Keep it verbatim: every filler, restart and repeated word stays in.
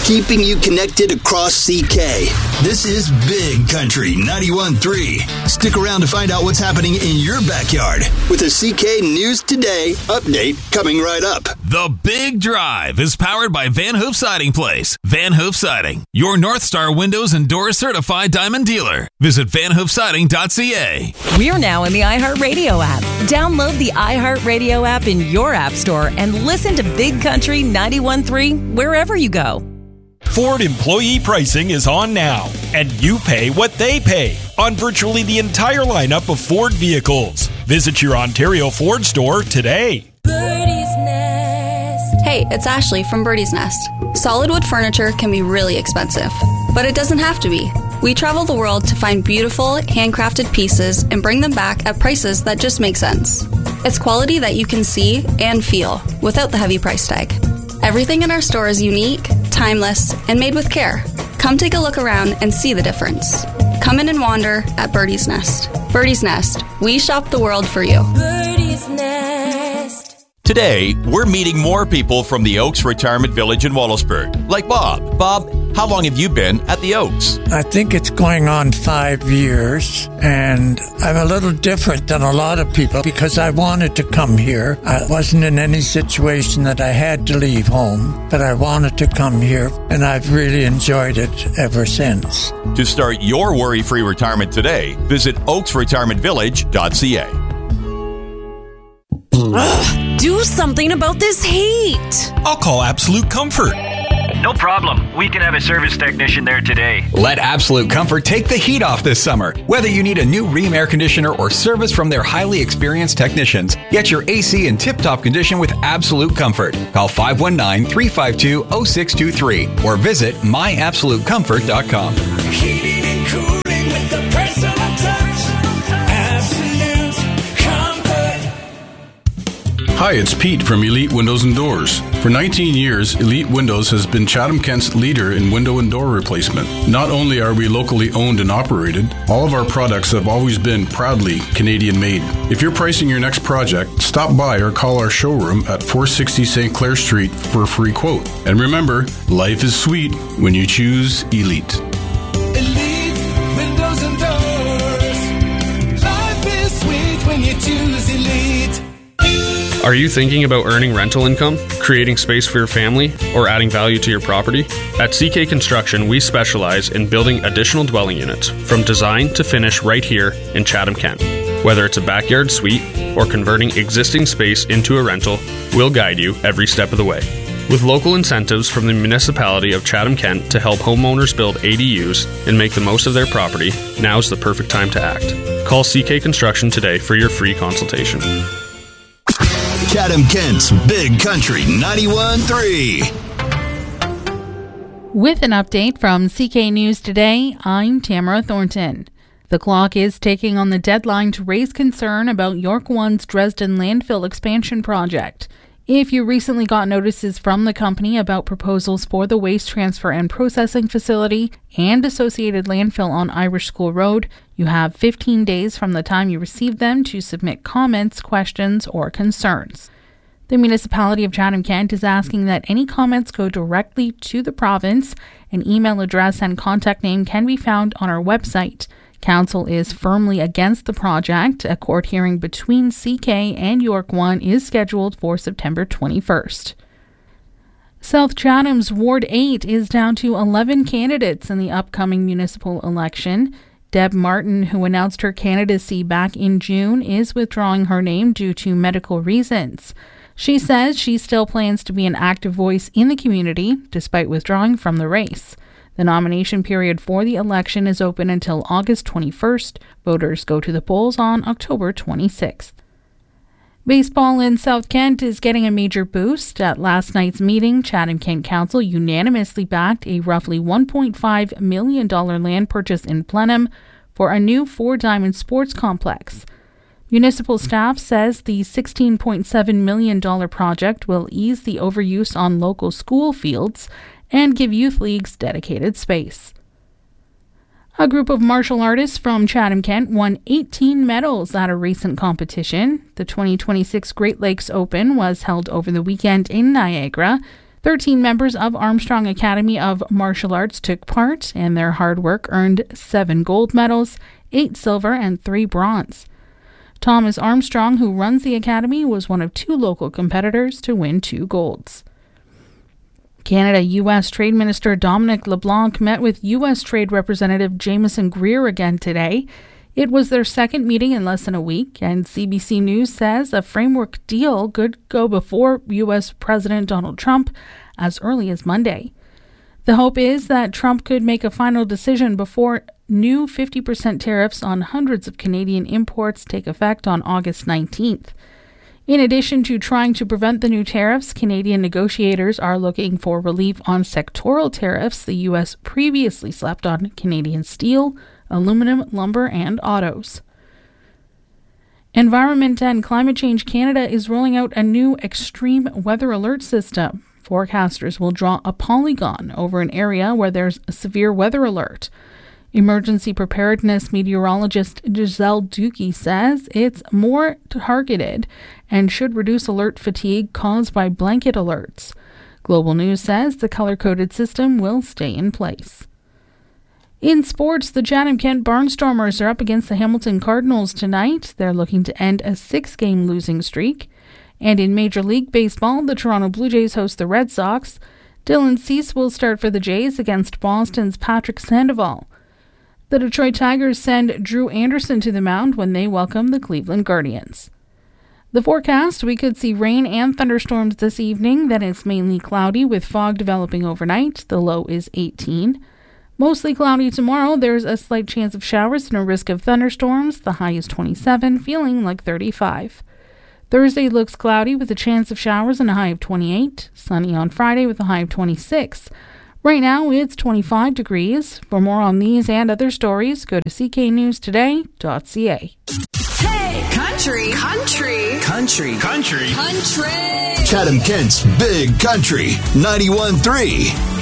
keeping you connected across C K. This is Big Country ninety-one point three. Stick around to find out what's happening in your backyard with a C K News Today update coming right up. The Big Drive is powered by Van Hoof Siding Place. Van Hoof Siding, your North Star Windows and Doors certified diamond dealer. Visit van hoof siding dot c a. We're now in the iHeartRadio app. Download the iHeartRadio app in your app store and listen to Big Country ninety-one point three wherever you go. Ford employee pricing is on now, and you pay what they pay on virtually the entire lineup of Ford vehicles. Visit your Ontario Ford store today. Birdie's Nest. Hey, it's Ashley from Birdie's Nest. Solid wood furniture can be really expensive, but it doesn't have to be. We travel the world to find beautiful, handcrafted pieces and bring them back at prices that just make sense. It's quality that you can see and feel without the heavy price tag. Everything in our store is unique, timeless, and made with care. Come take a look around and see the difference. Come in and wander at Birdie's Nest. Birdie's Nest. We shop the world for you. Birdie's Nest. Today, we're meeting more people from the Oaks Retirement Village in Wallaceburg, like Bob. Bob, how long have you been at the Oaks? I think it's going on five years, and I'm a little different than a lot of people because I wanted to come here. I wasn't in any situation that I had to leave home, but I wanted to come here, and I've really enjoyed it ever since. To start your worry-free retirement today, visit oaks retirement village dot c a. Ugh, do something about this heat. I'll call Absolute Comfort. No problem. We can have a service technician there today. Let Absolute Comfort take the heat off this summer. Whether you need a new Rheem air conditioner or service from their highly experienced technicians, get your A C in tip-top condition with Absolute Comfort. Call five one nine, three five two, zero six two three or visit my absolute comfort dot com. Heating and cooling with the personal touch. Absolute Comfort. Hi, it's Pete from Elite Windows and Doors. For nineteen years, Elite Windows has been Chatham-Kent's leader in window and door replacement. Not only are we locally owned and operated, all of our products have always been proudly Canadian-made. If you're pricing your next project, stop by or call our showroom at four sixty Saint Clair Street for a free quote. And remember, life is sweet when you choose Elite. Elite Windows and Doors. Life is sweet when you choose Elite. Are you thinking about earning rental income, creating space for your family, or adding value to your property? At C K Construction, we specialize in building additional dwelling units, from design to finish right here in Chatham-Kent. Whether it's a backyard suite or converting existing space into a rental, we'll guide you every step of the way. With local incentives from the municipality of Chatham-Kent to help homeowners build A D Us and make the most of their property, now's the perfect time to act. Call C K Construction today for your free consultation. Chatham-Kent's Big Country ninety-one point three. With an update from C K News Today, I'm Tamara Thornton. The clock is ticking on the deadline to raise concern about York One's Dresden landfill expansion project. If you recently got notices from the company about proposals for the waste transfer and processing facility and associated landfill on Irish School Road, you have fifteen days from the time you received them to submit comments, questions, or concerns. The municipality of Chatham-Kent is asking that any comments go directly to the province. An email address and contact name can be found on our website. Council is firmly against the project. A court hearing between C K and York One is scheduled for September twenty-first. South Chatham's Ward eight is down to eleven candidates in the upcoming municipal election. Deb Martin, who announced her candidacy back in June, is withdrawing her name due to medical reasons. She says she still plans to be an active voice in the community, despite withdrawing from the race. The nomination period for the election is open until August twenty-first. Voters go to the polls on October twenty-sixth. Baseball in South Kent is getting a major boost. At last night's meeting, Chatham-Kent Council unanimously backed a roughly one point five million dollars land purchase in Plenham for a new Four Diamond Sports Complex. Municipal staff says the sixteen point seven million dollars project will ease the overuse on local school fields and give youth leagues dedicated space. A group of martial artists from Chatham-Kent won eighteen medals at a recent competition. The twenty twenty-six Great Lakes Open was held over the weekend in Niagara. Thirteen members of Armstrong Academy of Martial Arts took part, and their hard work earned seven gold medals, eight silver, and three bronze. Thomas Armstrong, who runs the academy, was one of two local competitors to win two golds. Canada-U S Trade Minister Dominic LeBlanc met with U S Trade Representative Jameson Greer again today. It was their second meeting in less than a week, and C B C News says a framework deal could go before U S President Donald Trump as early as Monday. The hope is that Trump could make a final decision before new fifty percent tariffs on hundreds of Canadian imports take effect on August nineteenth. In addition to trying to prevent the new tariffs, Canadian negotiators are looking for relief on sectoral tariffs the U S previously slapped on Canadian steel, aluminum, lumber, and autos. Environment and Climate Change Canada is rolling out a new extreme weather alert system. Forecasters will draw a polygon over an area where there's a severe weather alert. Emergency preparedness meteorologist Giselle Dukey says it's more targeted and should reduce alert fatigue caused by blanket alerts. Global News says the color-coded system will stay in place. In sports, the Chatham-Kent Barnstormers are up against the Hamilton Cardinals tonight. They're looking to end a six-game losing streak. And in Major League Baseball, the Toronto Blue Jays host the Red Sox. Dylan Cease will start for the Jays against Boston's Patrick Sandoval. The Detroit Tigers send Drew Anderson to the mound when they welcome the Cleveland Guardians. The forecast, we could see rain and thunderstorms this evening. Then it's mainly cloudy with fog developing overnight. The low is eighteen. Mostly cloudy tomorrow. There's a slight chance of showers and a risk of thunderstorms. The high is twenty-seven, feeling like thirty-five. Thursday looks cloudy with a chance of showers and a high of twenty-eight. Sunny on Friday with a high of twenty-six. Right now, it's twenty-five degrees. For more on these and other stories, go to c k news today dot c a. Hey, country, country, Country. country, country. Chatham-Kent's Big Country ninety-one point three.